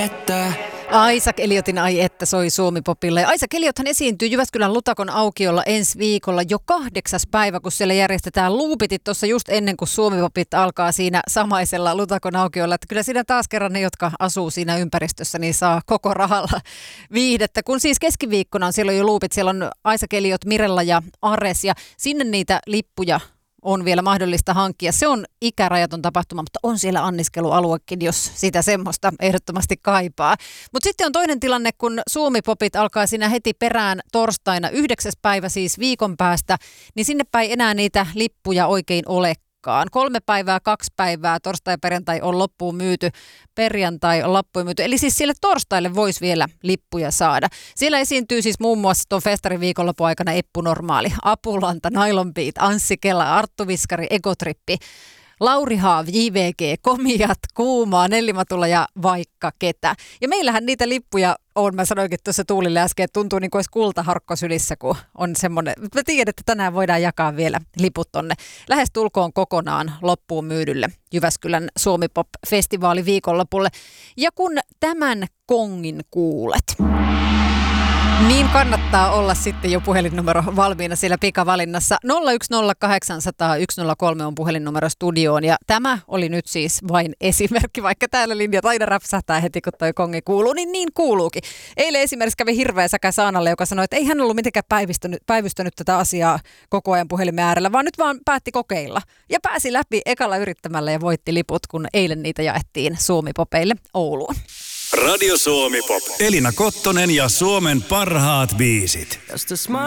että. Isaac Elliotin Ai että soi Suomi-popilla. Ja Isaac Elliothan esiintyy Jyväskylän Lutakon aukiolla ensi viikolla jo 8. päivä, kun siellä järjestetään luupitit tuossa just ennen kuin Suomi-popit alkaa siinä samaisella Lutakon aukiolla. Että kyllä siinä taas kerran ne, jotka asuu siinä ympäristössä, niin saa koko rahalla viihdettä. Kun siis keskiviikkona on siellä jo luupit, siellä on Isaac Elliot, Mirella ja Ares ja sinne niitä lippuja on vielä mahdollista hankkia. Se on ikärajaton tapahtuma, mutta on siellä anniskelualuekin, jos sitä semmoista ehdottomasti kaipaa. Mutta sitten on toinen tilanne, kun Suomi-popit alkaa siinä heti perään torstaina 9. päivä, siis viikon päästä, niin sinne päin enää niitä lippuja oikein olekaan. 3 päivää, 2 päivää, torstai ja perjantai on loppuun myyty, perjantai on loppuun myyty. Eli siis sille torstaille voisi vielä lippuja saada. Siellä esiintyy siis muun muassa tuon festarin viikonlopun aikana Eppu Normaali, Apulanta, Nylon Beat, Anssi Kela, Arttu Viskari, Egotrippi, Lauri Haav, JVG, Komiat, Kuumaa, Nelli Matula ja vaikka ketä. Ja meillähän niitä lippuja on, mä sanoinkin tuossa Tuulille äsken, että tuntuu niin kuin olisi kultaharkko sylissä, kun on semmoinen. Mä tiedän, että tänään voidaan jakaa vielä liput tonne lähes tulkoon kokonaan loppuun myydylle Jyväskylän Suomi-pop-festivaali viikonlopulle. Ja kun tämän kongin kuulet, niin kannattaa olla sitten jo puhelinnumero valmiina siellä pikavalinnassa. 0100800 on puhelinnumero studioon ja tämä oli nyt siis vain esimerkki, vaikka täällä linjat aina räpsähtää heti kun toi kongi kuuluu, niin kuuluukin. Eilen esimerkiksi kävi hirveä säkä Saanalle, joka sanoi, että ei hän ollut mitenkään päivystänyt tätä asiaa koko ajan puhelimen äärellä, vaan nyt vaan päätti kokeilla. Ja pääsi läpi ekalla yrittämällä ja voitti liput, kun eilen niitä jaettiin Suomi-popeille Ouluun. Radio Suomi Pop. Elina Kottonen ja Suomen parhaat biisit.